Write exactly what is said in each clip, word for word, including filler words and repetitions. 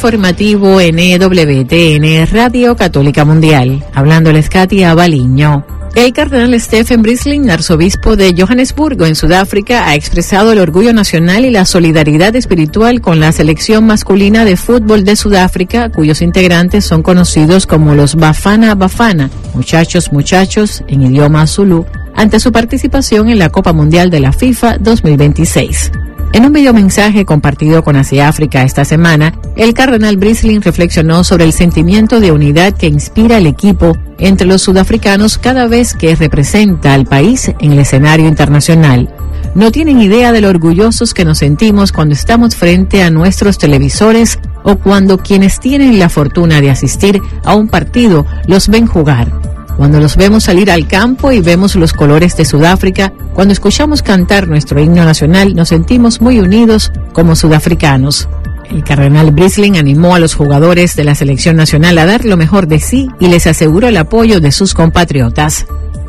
informativo N W T N Radio Católica Mundial. Hablándoles Katia Baliño. El cardenal Stephen Brisling, arzobispo de Johannesburgo, en Sudáfrica, ha expresado el orgullo nacional y la solidaridad espiritual con la selección masculina de fútbol de Sudáfrica, cuyos integrantes son conocidos como los Bafana Bafana, muchachos muchachos, en idioma zulú, ante su participación en la Copa Mundial de la FIFA dos mil veintiséis. En un videomensaje compartido con Asia África esta semana, el cardenal Brisling reflexionó sobre el sentimiento de unidad que inspira el equipo entre los sudafricanos cada vez que representa al país en el escenario internacional. No tienen idea de lo orgullosos que nos sentimos cuando estamos frente a nuestros televisores o cuando quienes tienen la fortuna de asistir a un partido los ven jugar. Cuando los vemos salir al campo y vemos los colores de Sudáfrica, cuando escuchamos cantar nuestro himno nacional, nos sentimos muy unidos como sudafricanos. El cardenal Brisling animó a los jugadores de la selección nacional a dar lo mejor de sí y les aseguró el apoyo de sus compatriotas.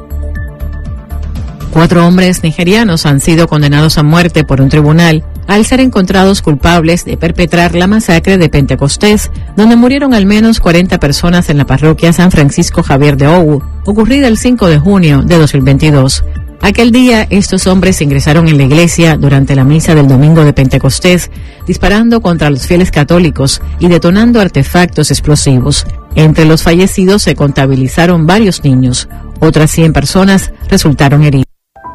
Cuatro hombres nigerianos han sido condenados a muerte por un tribunal al ser encontrados culpables de perpetrar la masacre de Pentecostés, donde murieron al menos cuarenta personas en la parroquia San Francisco Javier de Owu, ocurrida el cinco de junio de dos mil veintidós. Aquel día, estos hombres ingresaron en la iglesia durante la misa del domingo de Pentecostés, disparando contra los fieles católicos y detonando artefactos explosivos. Entre los fallecidos se contabilizaron varios niños. Otras cien personas resultaron heridas.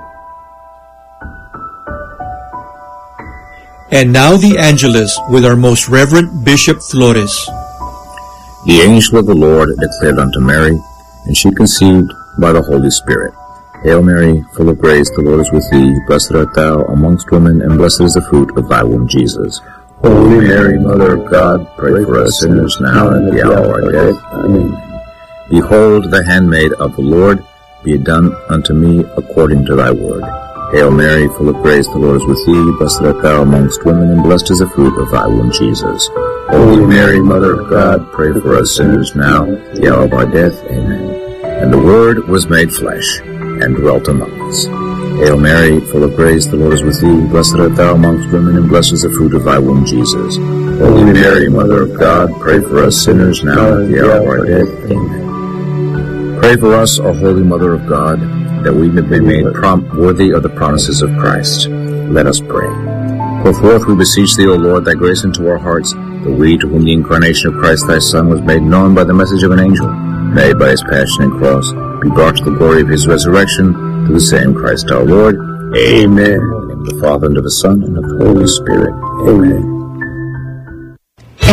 And now the Angelus with our most Reverend Bishop Flores. The angel of the Lord declared unto Mary, and she conceived by the Holy Spirit. Hail Mary, full of grace, the Lord is with thee. Blessed art thou amongst women, and blessed is the fruit of thy womb, Jesus. Holy Mary, Mother of God, pray for us sinners now and at the hour of our death. Amen. Behold, the handmaid of the Lord, be it done unto me according to thy word. Hail Mary, full of grace, the Lord is with thee. Blessed art thou amongst women, and blessed is the fruit of thy womb, Jesus. Holy Mary, Mother of God, pray for us sinners now, at the hour of our death. Amen. And the Word was made flesh, and dwelt among us. Hail Mary, full of grace, the Lord is with thee. Blessed art thou amongst women, and blessed is the fruit of thy womb, Jesus. Holy Mary, Mother of God, pray for us sinners now, at the hour of our death. Amen. Pray for us, O Holy Mother of God, that we may be made prompt worthy of the promises of Christ. Let us pray. Pour forth, we beseech thee, O Lord, thy grace into our hearts, that we, to whom the incarnation of Christ thy Son was made known by the message of an angel, may by his passion and cross be brought to the glory of his resurrection, through the same Christ our Lord. Amen. In the name of the Father, and of the Son, and of the Holy Spirit. Amen.